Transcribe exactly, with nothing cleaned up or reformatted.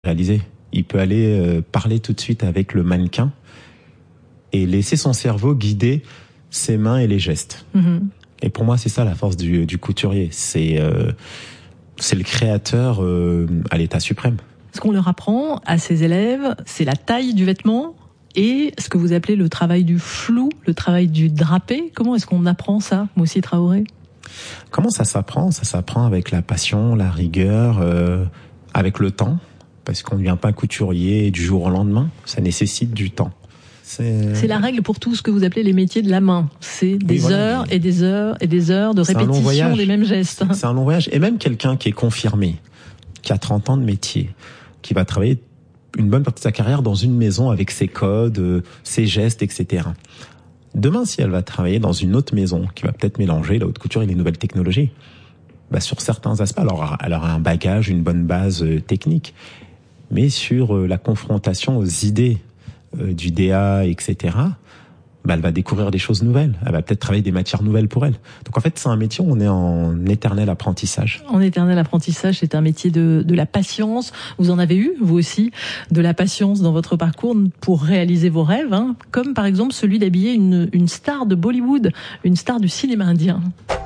réaliser. Il peut aller euh, parler tout de suite avec le mannequin et laisser son cerveau guider ses mains et les gestes. Mmh. Et pour moi, c'est ça la force du, du couturier. C'est, euh, c'est le créateur euh, à l'état suprême. Ce qu'on leur apprend à ses élèves, c'est la taille du vêtement et ce que vous appelez le travail du flou, le travail du drapé. Comment est-ce qu'on apprend ça, Moussi Traoré ? Comment ça s'apprend ? Ça s'apprend avec la passion, la rigueur, euh, avec le temps. Parce qu'on ne devient pas couturier du jour au lendemain. Ça nécessite du temps. C'est... c'est la règle pour tout ce que vous appelez les métiers de la main. C'est des oui, voilà, heures mais... et des heures et des heures de répétition des mêmes gestes. C'est un long voyage. Et même quelqu'un qui est confirmé, qui a trente ans de métier, qui va travailler une bonne partie de sa carrière dans une maison avec ses codes, ses gestes, et cetera. Demain, si elle va travailler dans une autre maison, qui va peut-être mélanger la haute couture et les nouvelles technologies, bah sur certains aspects, alors elle aura un bagage, une bonne base technique. Mais sur la confrontation aux idées euh, du D A, et cetera, bah, elle va découvrir des choses nouvelles. Elle va peut-être travailler des matières nouvelles pour elle. Donc en fait, c'est un métier où on est en éternel apprentissage. En éternel apprentissage, c'est un métier de, de la patience. Vous en avez eu, vous aussi, de la patience dans votre parcours pour réaliser vos rêves, hein, comme par exemple celui d'habiller une, une star de Bollywood, une star du cinéma indien.